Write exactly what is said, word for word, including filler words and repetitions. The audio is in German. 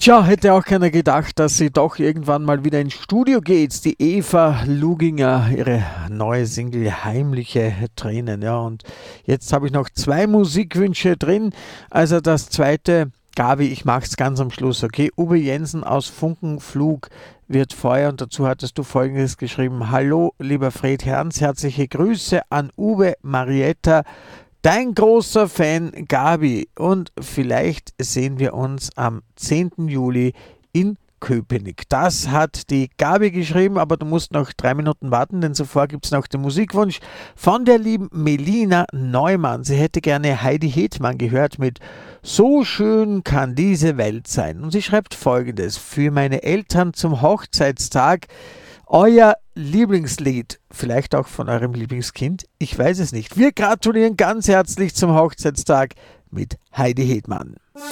Tja, hätte auch keiner gedacht, dass sie doch irgendwann mal wieder ins Studio geht. Die Eva Luginger, ihre neue Single Heimliche Tränen. Ja, und jetzt habe ich noch zwei Musikwünsche drin. Also das zweite, Gabi, ich mach's ganz am Schluss, okay? Uwe Jensen aus Funkenflug wird Feuer und dazu hattest du Folgendes geschrieben. Hallo, lieber Fred Herrns, herzliche Grüße an Uwe, Marietta, dein großer Fan Gabi, und vielleicht sehen wir uns am zehnten Juli in Köpenick. Das hat die Gabi geschrieben, aber du musst noch drei Minuten warten, denn zuvor gibt es noch den Musikwunsch von der lieben Melina Neumann. Sie hätte gerne Heidi Hetmann gehört mit So schön kann diese Welt sein. Und sie schreibt Folgendes: Für meine Eltern zum Hochzeitstag euer Lieblingslied, vielleicht auch von eurem Lieblingskind, ich weiß es nicht. Wir gratulieren ganz herzlich zum Hochzeitstag mit Heidi Hetmann.